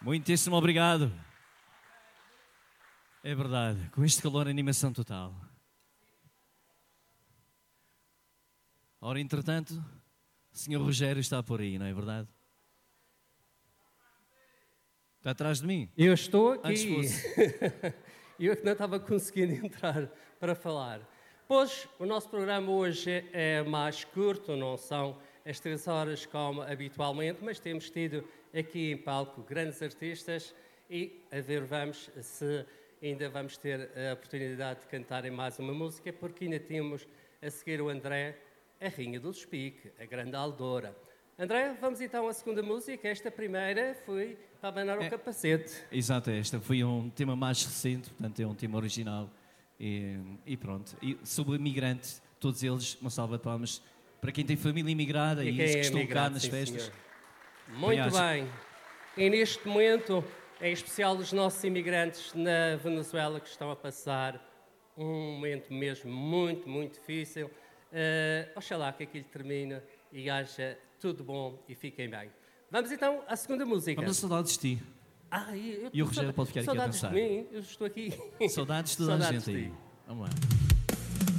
Muitíssimo obrigado. É verdade, com este calor, animação total. Ora, entretanto, o Sr. Rogério está por aí, não é verdade? Está atrás de mim? Eu estou aqui. Antes fosse. Eu que não estava conseguindo entrar para falar. Pois, o nosso programa hoje é mais curto, não são as 3 horas como habitualmente, mas temos tido aqui em palco grandes artistas e a ver vamos se ainda vamos ter a oportunidade de cantar em mais uma música, porque ainda temos a seguir o André, a Rainha do Despique, a grande Aldora. André, vamos então à segunda música. Esta primeira foi para abanar o capacete. Exato, esta foi um tema mais recente, portanto é um tema original. E pronto. E sobre imigrantes, todos eles, uma salva de palmas para quem tem família imigrada e os que estão cá nas festas. Senhor. Muito bem. E neste momento, em especial os nossos imigrantes na Venezuela que estão a passar um momento mesmo muito, muito difícil. Oxalá que aquilo termine e haja tudo bom e fiquem bem. Vamos então à segunda música. Vamos a Saudades de Ti. E o Rogério pode ficar aqui a pensar. Saudades de mim, eu estou aqui. Saudades de toda a gente aí. Vamos lá.